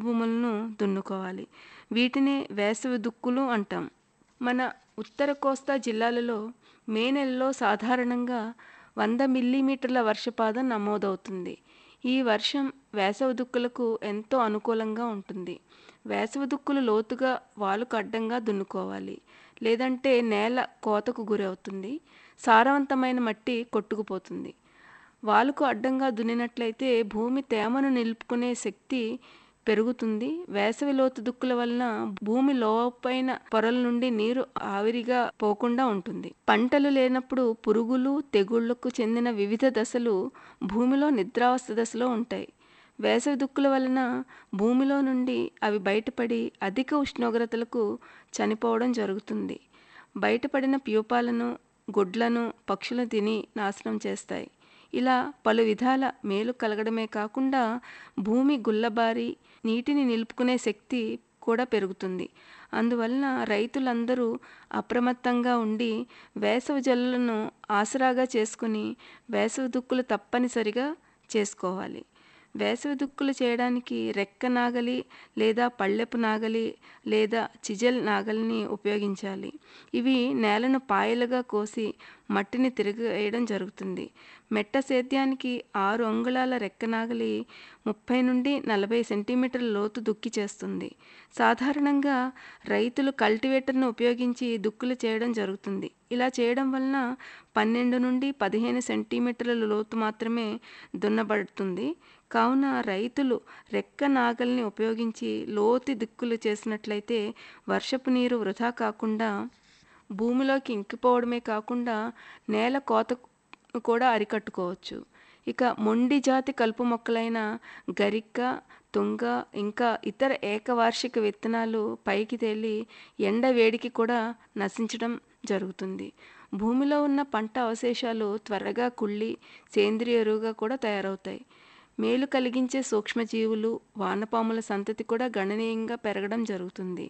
భూములను దున్నుకోవాలి. వీటిని వేసవి దుక్కులు అంటాం. మన ఉత్తర కోస్తా జిల్లాలలో మే నెలలో సాధారణంగా 100 మిల్లీమీటర్ల వర్షపాతం నమోదవుతుంది. ఈ వర్షం వేసవి దుక్కులకు ఎంతో అనుకూలంగా ఉంటుంది. వేసవి దుక్కులు లోతుగా వాలుకు అడ్డంగా దున్నుకోవాలి. లేదంటే నేల కోతకు గురవుతుంది. సారవంతమైన మట్టి కొట్టుకుపోతుంది. వాలుకు అడ్డంగా దున్నినట్లయితే భూమి తేమను నిలుపుకునే శక్తి పెరుగుతుంది. వేసవి లోతు దుక్కుల వలన భూమి లోపైన పొరల నుండి నీరు ఆవిరిగా పోకుండా ఉంటుంది. పంటలు లేనప్పుడు పురుగులు, తెగుళ్లకు చెందిన వివిధ దశలు భూమిలో నిద్రావస్థ దశలో ఉంటాయి. వేసవి దుక్కుల వలన భూమిలో నుండి అవి బయటపడి అధిక ఉష్ణోగ్రతలకు చనిపోవడం జరుగుతుంది. బయటపడిన ప్యూపాలను, గుడ్లను పక్షులు తిని నాశనం చేస్తాయి. ఇలా పలు విధాల మేలు కలగడమే కాకుండా భూమి గుల్లబారి నీటిని నిలుపుకునే శక్తి కూడా పెరుగుతుంది. అందువలన రైతులందరూ అప్రమత్తంగా ఉండి వేసవి జల్లులను ఆసరాగా చేసుకుని వేసవి దుక్కులు తప్పనిసరిగా చేసుకోవాలి. వేసవి దుక్కులు చేయడానికి రెక్క నాగలి లేదా పళ్ళెపు నాగలి లేదా చిజెల్ నాగలిని ఉపయోగించాలి. ఇవి నేలను పాయలుగా కోసి మట్టిని తిరగేయడం జరుగుతుంది. మెట్ట సేద్యానికి 6 అంగుళాల రెక్క నాగలి 30 నుండి 40 సెంటీమీటర్ల లోతు దుక్కి చేస్తుంది. సాధారణంగా రైతులు కల్టివేటర్ను ఉపయోగించి దుక్కులు చేయడం జరుగుతుంది. ఇలా చేయడం వలన 12 నుండి 15 సెంటీమీటర్ల లోతు మాత్రమే దున్నబడుతుంది. కావున రైతులు రెక్క నాగలిని ఉపయోగించి లోతు దుక్కులు చేసినట్లయితే వర్షపు నీరు వృధా కాకుండా భూమిలోకి ఇంకిపోవడమే కాకుండా నేల కోత కూడా అరికట్టుకోవచ్చు. ఇక మొండి జాతి కలుపు మొక్కలైన గరిక్క, తుంగ ఇంకా ఇతర ఏకవార్షిక విత్తనాలు పైకి తేలి ఎండ వేడికి కూడా నశించడం జరుగుతుంది. భూమిలో ఉన్న పంట అవశేషాలు త్వరగా కుళ్ళి సేంద్రియ ఎరువుగా కూడా తయారవుతాయి. మేలు కలిగించే సూక్ష్మజీవులు, వానపాముల సంతతి కూడా గణనీయంగా పెరగడం జరుగుతుంది.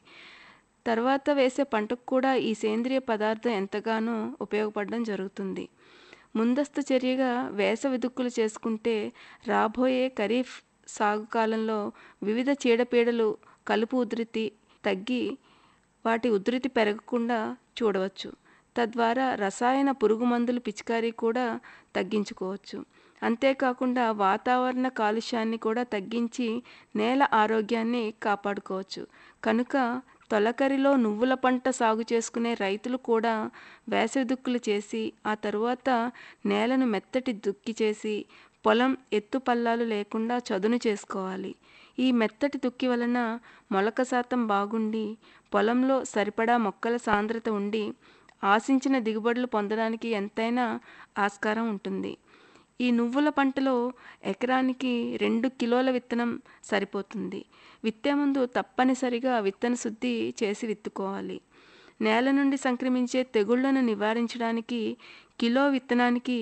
తర్వాత వేసే పంటకు కూడా ఈ సేంద్రియ పదార్థం ఎంతగానో ఉపయోగపడడం జరుగుతుంది. ముందస్తు చర్యగా వేసవి దుక్కులు చేసుకుంటే రాబోయే ఖరీఫ్ సాగు కాలంలో వివిధ చీడపీడలు, కలుపు ఉధృతి తగ్గి వాటి ఉధృతి పెరగకుండా చూడవచ్చు. తద్వారా రసాయన పురుగు మందుల పిచికారీ కూడా తగ్గించుకోవచ్చు. అంతేకాకుండా వాతావరణ కాలుష్యాన్ని కూడా తగ్గించి నేల ఆరోగ్యాన్ని కాపాడుకోవచ్చు. కనుక తొలకరిలో నువ్వుల పంట సాగు చేసుకునే రైతులు కూడా వేసవి దుక్కులు చేసి ఆ తరువాత నేలను మెత్తటి దుక్కి చేసి పొలం ఎత్తు పల్లాలు లేకుండా చదును చేసుకోవాలి. ఈ మెత్తటి దుక్కి వలన మొలక శాతం బాగుండి పొలంలో సరిపడా మొక్కల సాంద్రత ఉండి ఆశించిన దిగుబడులు పొందడానికి ఎంతైనా ఆస్కారం ఉంటుంది. ఈ నువ్వుల పంటలో ఎకరానికి 2 కిలోల విత్తనం సరిపోతుంది. విత్తే ముందు తప్పనిసరిగా విత్తన శుద్ధి చేసి విత్తుకోవాలి. నేల నుండి సంక్రమించే తెగుళ్లను నివారించడానికి కిలో విత్తనానికి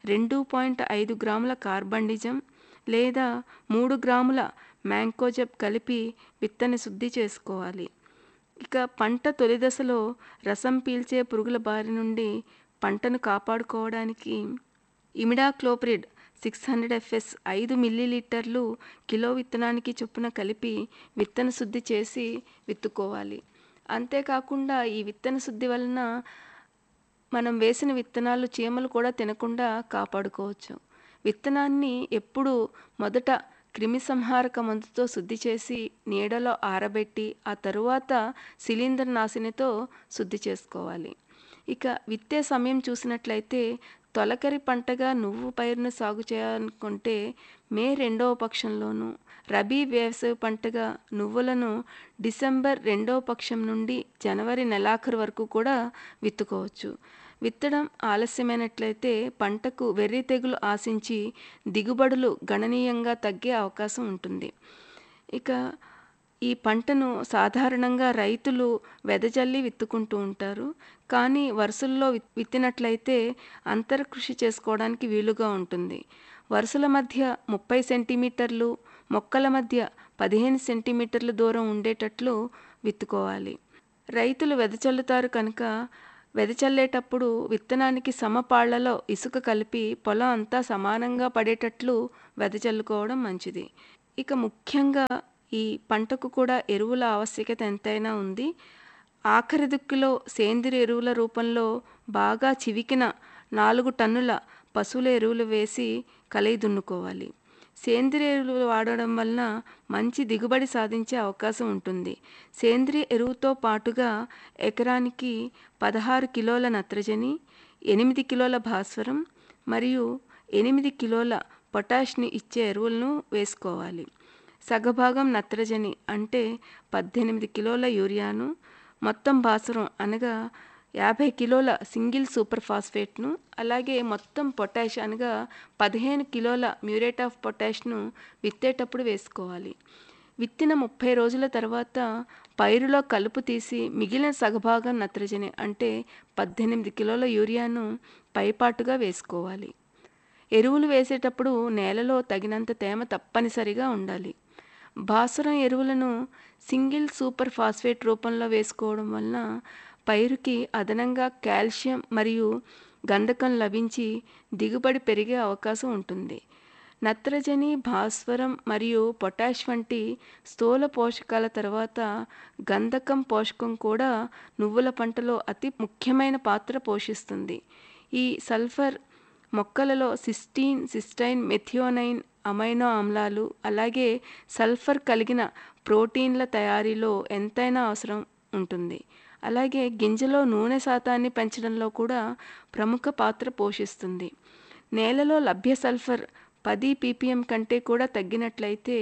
2.5 గ్రాముల కార్బండిజం లేదా 3 గ్రాముల మ్యాంకోజెబ్ కలిపి విత్తన శుద్ధి చేసుకోవాలి. ఇక పంట తొలి దశలో రసం పీల్చే పురుగుల బారి నుండి పంటను కాపాడుకోవడానికి ఇమిడాక్లోప్రిడ్ 600 FS 5 మిల్లీలీటర్లు కిలో విత్తనానికి చొప్పున కలిపి విత్తన శుద్ధి చేసి విత్తుకోవాలి. అంతేకాకుండా ఈ విత్తన శుద్ధి వలన మనం వేసిన విత్తనాలు చీమలు కూడా తినకుండా కాపాడుకోవచ్చు. విత్తనాన్ని ఎప్పుడు మొదట క్రిమిసంహారక మందుతో శుద్ధి చేసి నీడలో ఆరబెట్టి ఆ తరువాత శిలీంద్రనాశినితో శుద్ధి చేసుకోవాలి. ఇక విత్తే సమయం చూసినట్లయితే తొలకరి పంటగా నువ్వు పైరును సాగు చేయాలనుకుంటే మే 2వ పక్షంలోనూ, రబీ వేసవి పంటగా నువ్వులను డిసెంబర్ 2వ పక్షం నుండి జనవరి నెలాఖరు వరకు కూడా విత్తుకోవచ్చు. విత్తడం ఆలస్యమైనట్లయితే పంటకు వెర్రి తెగులు ఆశించి దిగుబడులు గణనీయంగా తగ్గే అవకాశం ఉంటుంది. ఇక ఈ పంటను సాధారణంగా రైతులు వెదజల్లి విత్తుకుంటూ ఉంటారు. కానీ వరుసల్లో విత్తినట్లయితే అంతర కృషి చేసుకోవడానికి వీలుగా ఉంటుంది. వరుసల మధ్య 30 సెంటీమీటర్లు, మొక్కల మధ్య 15 సెంటీమీటర్ల దూరం ఉండేటట్లు విత్తుకోవాలి. రైతులు వెదజల్లుతారు కనుక వెదజల్లేటప్పుడు విత్తనానికి సమపాళ్లలో ఇసుక కలిపి పొలం అంతా సమానంగా పడేటట్లు వెదజల్లుకోవడం మంచిది. ఇక ముఖ్యంగా ఈ పంటకు కూడా ఎరువుల ఆవశ్యకత ఎంతైనా ఉంది. ఆఖరి దిక్కులో సేంద్రియ ఎరువుల రూపంలో బాగా చివికిన 4 టన్నుల పశువుల ఎరువులు వేసి కలయి దున్నుకోవాలి. సేంద్రియ ఎరువులు వాడడం వలన మంచి దిగుబడి సాధించే అవకాశం ఉంటుంది. సేంద్రియ ఎరువుతో పాటుగా ఎకరానికి 16 కిలోల నత్రజని, 8 కిలోల భాస్వరం మరియు 8 కిలోల పొటాష్ని ఇచ్చే ఎరువులను వేసుకోవాలి. సగభాగం నత్రజని అంటే 18 కిలోల యూరియాను, మొత్తం భాస్వరం అనగా 50 కిలోల సింగిల్ సూపర్ ఫాస్ఫేట్ను, అలాగే మొత్తం పొటాష్ అనగా 15 కిలోల మ్యూరేట్ ఆఫ్ పొటాష్ను విత్తేటప్పుడు వేసుకోవాలి. విత్తిన 30 రోజుల తర్వాత పైరులో కలుపు తీసి మిగిలిన సగభాగం నత్రజని అంటే 18 కిలోల యూరియాను పైపాటుగా వేసుకోవాలి. ఎరువులు వేసేటప్పుడు నేలలో తగినంత తేమ తప్పనిసరిగా ఉండాలి. భాస్వరం ఎరువులను సింగిల్ సూపర్ ఫాస్ఫేట్ రూపంలో వేసుకోవడం వలన పైరుకి అదనంగా కాల్షియం మరియు గంధకం లభించి దిగుబడి పెరిగే అవకాశం ఉంటుంది. నత్రజని, భాస్వరం మరియు పొటాష్ వంటి స్థూల పోషకాల తర్వాత గంధకం పోషకం కూడా నువ్వుల పంటలో అతి ముఖ్యమైన పాత్ర పోషిస్తుంది. ఈ సల్ఫర్ మొక్కలలో సిస్టీన్, సిస్టైన్, మెథియోనైన్ అమైనో ఆమ్లాలు, అలాగే సల్ఫర్ కలిగిన ప్రోటీన్ల తయారీలో ఎంతైనా అవసరం ఉంటుంది. అలాగే గింజలో నూనె శాతాన్ని పెంచడంలో కూడా ప్రముఖ పాత్ర పోషిస్తుంది. నేలలో లభ్య సల్ఫర్ 10 ppm కంటే కూడా తగ్గినట్లయితే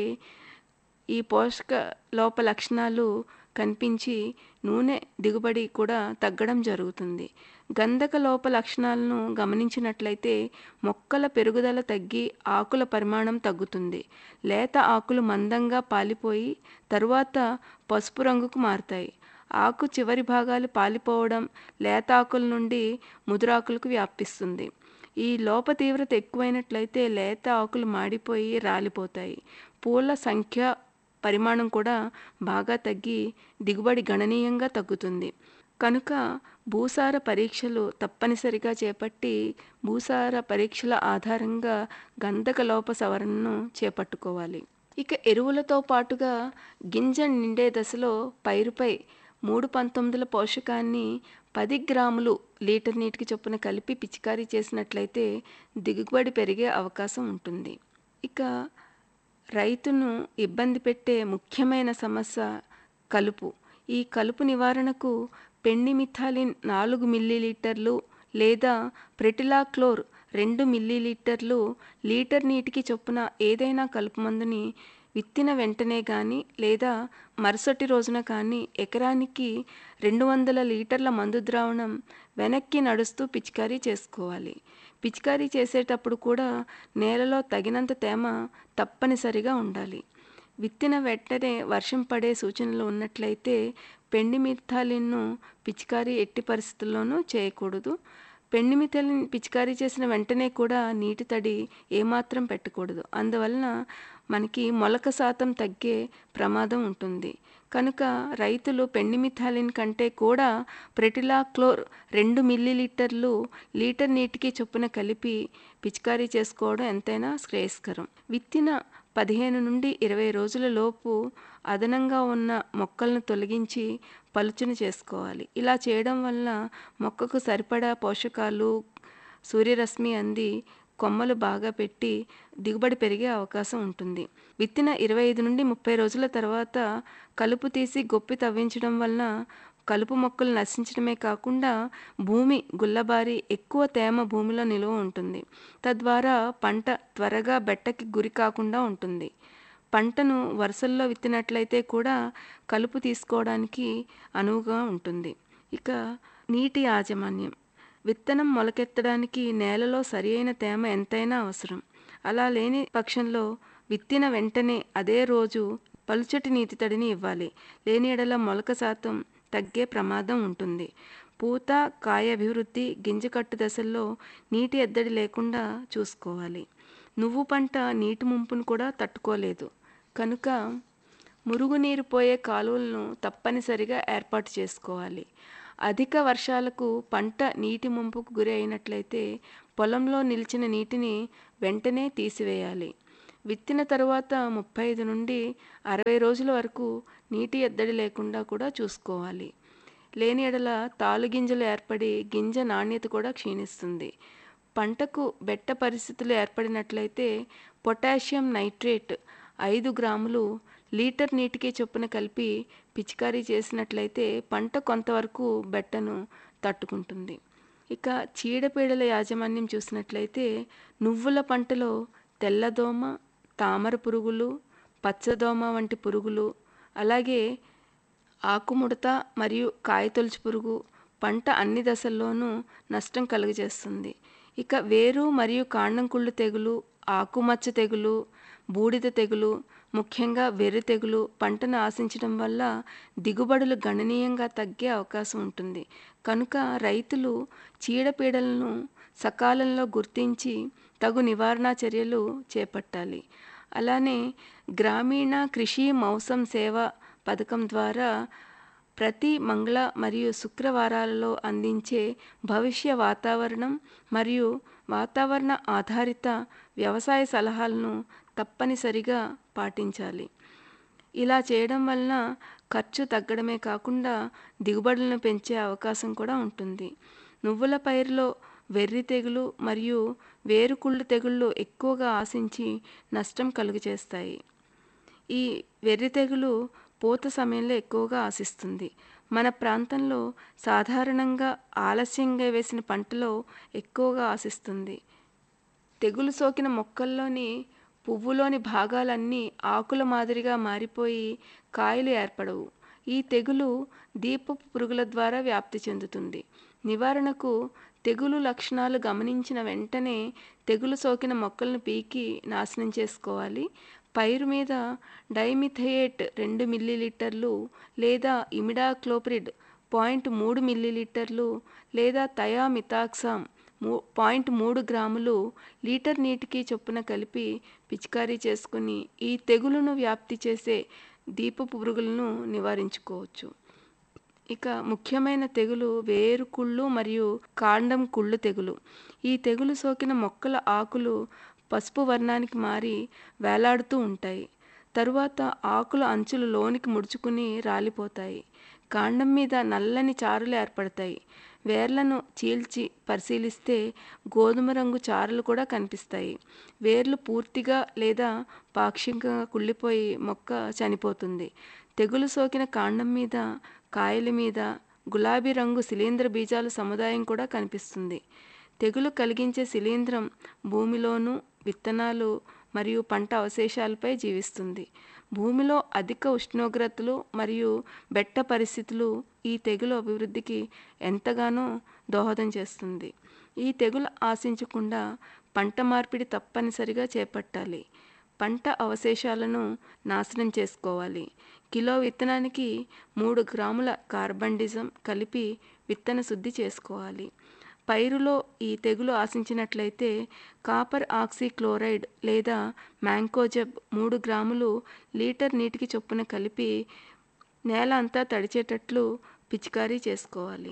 ఈ పోషక లోప లక్షణాలు కనిపించి నూనె దిగుబడి కూడా తగ్గడం జరుగుతుంది. గంధక లోప లక్షణాలను గమనించినట్లయితే మొక్కల పెరుగుదల తగ్గి ఆకుల పరిమాణం తగ్గుతుంది. లేత ఆకులు మందంగా పాలిపోయి తరువాత పసుపు రంగుకు మారుతాయి. ఆకు చివరి భాగాలు పాలిపోవడం లేత ఆకుల నుండి ముదురాకులకు వ్యాపిస్తుంది. ఈ లోప తీవ్రత ఎక్కువైనట్లయితే లేత ఆకులు మాడిపోయి రాలిపోతాయి. పూల సంఖ్య, పరిమాణం కూడా బాగా తగ్గి దిగుబడి గణనీయంగా తగ్గుతుంది. కనుక భూసార పరీక్షలు తప్పనిసరిగా చేపట్టి భూసార పరీక్షల ఆధారంగా గంధక లోప సవరణను చేపట్టుకోవాలి. ఇక ఎరువులతో పాటుగా గింజ నిండే దశలో పైరుపై 3/19 పోషకాన్ని 10 గ్రాములు లీటర్ నీటికి చొప్పున కలిపి పిచికారీ చేసినట్లయితే దిగుబడి పెరిగే అవకాశం ఉంటుంది. ఇక రైతును ఇబ్బంది పెట్టే ముఖ్యమైన సమస్య కలుపు. ఈ కలుపు నివారణకు పెండిమిథాలిన్ 4 మిల్లీలీటర్లు లేదా ప్రెటిలాక్లోర్ 2 మిల్లీలీటర్లు లీటర్ నీటికి చొప్పున ఏదైనా కలుపు మందుని విత్తిన వెంటనే కానీ లేదా మరుసటి రోజున కానీ ఎకరానికి 200 లీటర్ల మందు ద్రావణం వెనక్కి నడుస్తూ పిచికారీ చేసుకోవాలి. పిచికారీ చేసేటప్పుడు కూడా నేలలో తగినంత తేమ తప్పనిసరిగా ఉండాలి. విత్తిన వెంటనే వర్షం పడే సూచనలు ఉన్నట్లయితే పెండిమిథాలిన్ను పిచికారీ ఎట్టి పరిస్థితుల్లోనూ చేయకూడదు. పెండిమిథాలిన్ పిచికారీ చేసిన వెంటనే కూడా నీటి తడి ఏమాత్రం పెట్టకూడదు. అందువలన మనకి మొలక శాతం తగ్గే ప్రమాదం ఉంటుంది. కనుక రైతులు పెండిమిథాలిన్ కంటే కూడా ప్రెటిలాక్లోర్ 2 మిల్లీలీటర్లు లీటర్ నీటికి చొప్పున కలిపి పిచికారీ చేసుకోవడం ఎంతైనా శ్రేయస్కరం. విత్తిన 15 నుండి 20 రోజుల లోపు అదనంగా ఉన్న మొక్కలను తొలగించి పలుచన చేసుకోవాలి. ఇలా చేయడం వల్ల మొక్కకు సరిపడా పోషకాలు, సూర్యరశ్మి అంది కొమ్మలు బాగా పెట్టి దిగుబడి పెరిగే అవకాశం ఉంటుంది. విత్తిన 25 నుండి 30 రోజుల తర్వాత కలుపు తీసి గొప్పి తవ్వించడం వలన కలుపు మొక్కలు నశించడమే కాకుండా భూమి గుల్లబారి ఎక్కువ తేమ భూమిలో నిలువ ఉంటుంది. తద్వారా పంట త్వరగా బెట్టకి గురి కాకుండా ఉంటుంది. పంటను వరుసల్లో విత్తినట్లయితే కూడా కలుపు తీసుకోవడానికి అనువుగా ఉంటుంది. ఇక నీటి యాజమాన్యం. విత్తనం మొలకెత్తడానికి నేలలో సరియైన తేమ ఎంతైనా అవసరం. అలా లేని పక్షంలో విత్తిన వెంటనే అదే రోజు పలుచటి నీటి తడిని ఇవ్వాలి. లేని ఎడల మొలక శాతం తగ్గే ప్రమాదం ఉంటుంది. పూత, కాయ అభివృద్ధి, గింజకట్టు దశల్లో నీటి ఎద్దడి లేకుండా చూసుకోవాలి. నువ్వు పంట నీటి ముంపును కూడా తట్టుకోలేదు కనుక మురుగునీరు పోయే కాలువలను తప్పనిసరిగా ఏర్పాటు చేసుకోవాలి. అధిక వర్షాలకు పంట నీటి ముంపుకు గురి అయినట్లయితే పొలంలో నిలిచిన నీటిని వెంటనే తీసివేయాలి. విత్తిన తరువాత 35 నుండి 60 రోజుల వరకు నీటి ఎద్దడి లేకుండా కూడా చూసుకోవాలి. లేని ఎడల తాలుగింజలు ఏర్పడి గింజ నాణ్యత కూడా క్షీణిస్తుంది. పంటకు బెట్ట పరిస్థితులు ఏర్పడినట్లయితే పొటాషియం నైట్రేట్ 5 గ్రాములు లీటర్ నీటికి చొప్పున కలిపి పిచికారీ చేసినట్లయితే పంట కొంతవరకు బెట్టను తట్టుకుంటుంది. ఇక చీడపీడల యాజమాన్యం చూసినట్లయితే నువ్వుల పంటలో తెల్లదోమ, తామర పురుగులు, పచ్చదోమ వంటి పురుగులు, అలాగే ఆకుముడత మరియు కాయతొలుచు పురుగు పంట అన్ని దశల్లోనూ నష్టం కలుగజేస్తుంది. ఇక వేరు మరియు కాండం కుళ్ళు తెగులు, ఆకుమచ్చ తెగులు, బూడిద తెగులు, ముఖ్యంగా వెర్రి తెగులు పంటను ఆశించడం వల్ల దిగుబడులు గణనీయంగా తగ్గే అవకాశం ఉంటుంది. కనుక రైతులు చీడపీడలను సకాలంలో గుర్తించి తగు నివారణా చర్యలు చేపట్టాలి. అలానే గ్రామీణ కృషి మౌసం సేవ పథకం ద్వారా ప్రతి మంగళ మరియు శుక్రవారాలలో అందించే భవిష్య వాతావరణం మరియు వాతావరణ ఆధారిత వ్యవసాయ సలహాలను తప్పనిసరిగా పాటించాలి. ఇలా చేయడం వలన ఖర్చు తగ్గడమే కాకుండా దిగుబడులను పెంచే అవకాశం కూడా ఉంటుంది. నువ్వుల పైరులో వెర్రి తెగులు మరియు వేరుకుళ్ళు తెగుళ్ళు ఎక్కువగా ఆశించి నష్టం కలుగజేస్తాయి. ఈ వెర్రి తెగులు పూత సమయంలో ఎక్కువగా ఆశిస్తుంది. మన ప్రాంతంలో సాధారణంగా ఆలస్యంగా వేసిన పంటలో ఎక్కువగా ఆశిస్తుంది. తెగులు సోకిన మొక్కల్లోని పువ్వులోని భాగాలన్నీ ఆకుల మాదిరిగా మారిపోయి కాయలు ఏర్పడవు. ఈ తెగులు దీపపు పురుగుల ద్వారా వ్యాప్తి చెందుతుంది. నివారణకు తెగులు లక్షణాలు గమనించిన వెంటనే తెగులు సోకిన మొక్కలను పీకి నాశనం చేసుకోవాలి. పైరు మీద డైమిథయేట్ 2 మిల్లీలీటర్లు లేదా ఇమిడాక్లోప్రిడ్ 0.3 మిల్లీలీటర్లు లేదా థయామిథాక్సామ్ 0.3 గ్రాములు లీటర్ నీటికి చొప్పున కలిపి పిచికారీ చేసుకుని ఈ తెగులును వ్యాప్తి చేసే దీపపు పురుగులను నివారించుకోవచ్చు. ఇక ముఖ్యమైన తెగులు వేరుకుళ్ళు మరియు కాండం కుళ్ళు తెగులు. ఈ తెగులు సోకిన మొక్కల ఆకులు పసుపు వర్ణానికి మారి వేలాడుతూ ఉంటాయి. తరువాత ఆకుల అంచులు లోనికి ముడుచుకుని రాలిపోతాయి. కాండం మీద నల్లని చారలు ఏర్పడతాయి. వేర్లను చీల్చి పరిశీలిస్తే గోధుమ రంగు చారలు కూడా కనిపిస్తాయి. వేర్లు పూర్తిగా లేదా పాక్షికంగా కుళ్ళిపోయి మొక్క చనిపోతుంది. తెగులు సోకిన కాండం మీద, కాయల మీద గులాబీ రంగు శిలీంధ్ర బీజాల సముదాయం కూడా కనిపిస్తుంది. తెగులు కలిగించే శిలీంధ్రం భూమిలోను, విత్తనాలు మరియు పంట అవశేషాలపై జీవిస్తుంది. భూమిలో అధిక ఉష్ణోగ్రతలు మరియు బెట్ట పరిస్థితులు ఈ తెగులు అభివృద్ధికి ఎంతగానో దోహదం చేస్తుంది. ఈ తెగులు ఆశించకుండా పంట మార్పిడి తప్పనిసరిగా చేపట్టాలి. పంట అవశేషాలను నాశనం చేసుకోవాలి. కిలో విత్తనానికి 3 గ్రాముల కార్బండిజం కలిపి విత్తన శుద్ధి చేసుకోవాలి. పైరులో ఈ తెగులు ఆశించినట్లయితే కాపర్ ఆక్సీక్లోరైడ్ లేదా మ్యాంకోజెబ్ 3 గ్రాములు లీటర్ నీటికి చొప్పున కలిపి నేల అంతా తడిచేటట్లు పిచికారీ చేసుకోవాలి.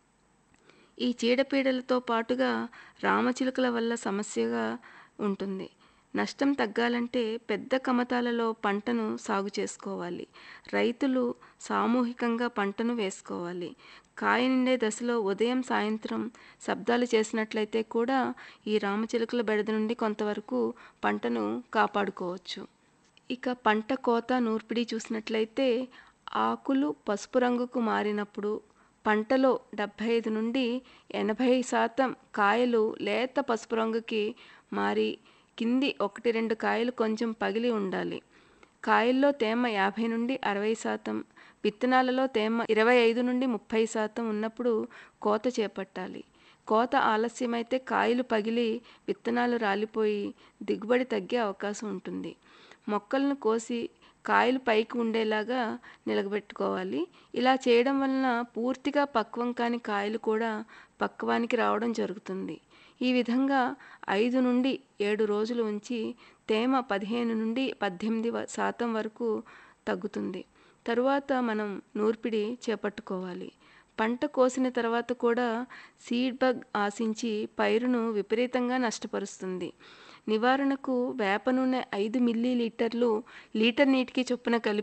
ఈ చీడపీడలతో పాటుగా రామచిలుకల వల్ల సమస్యగా ఉంటుంది. నష్టం తగ్గాలంటే పెద్ద కమతాలలో పంటను సాగు చేసుకోవాలి. రైతులు సామూహికంగా పంటను వేసుకోవాలి. కాయ నిండే దశలో ఉదయం సాయంత్రం శబ్దాలు చేసినట్లయితే కూడా ఈ రామచిలుకల బెడద నుండి కొంతవరకు పంటను కాపాడుకోవచ్చు. ఇక పంట కోత నూర్పిడి చూసినట్లయితే ఆకులు పసుపు రంగుకు మారినప్పుడు పంటలో 75 నుండి 80% కాయలు లేత పసుపు రంగుకి మారి కింది 1-2 కాయలు కొంచెం పగిలి ఉండాలి. కాయల్లో తేమ 50 నుండి 60%, విత్తనాలలో తేమ 25 నుండి 30% ఉన్నప్పుడు కోత చేపట్టాలి. కోత ఆలస్యమైతే కాయలు పగిలి విత్తనాలు రాలిపోయి దిగుబడి తగ్గే అవకాశం ఉంటుంది. మొక్కలను కోసి కాయలు పైకి ఉండేలాగా నిలబెట్టుకోవాలి. ఇలా చేయడం వలన పూర్తిగా పక్వం కాని కాయలు కూడా పక్వానికి రావడం జరుగుతుంది. ఈ విధంగా 5 నుండి 7 రోజులు ఉంచి తేమ 15 నుండి 18% వరకు తగ్గుతుంది. తరువాత మనం నూర్పిడి చేపట్టుకోవాలి. పంట కోసిన తర్వాత కూడా సీడ్ బగ్ ఆశించి పైరును విపరీతంగా నష్టపరుస్తుంది. నివారణకు వేప నూనె 5 మిల్లీ లీటర్ నీటికి చొప్పున కలిపి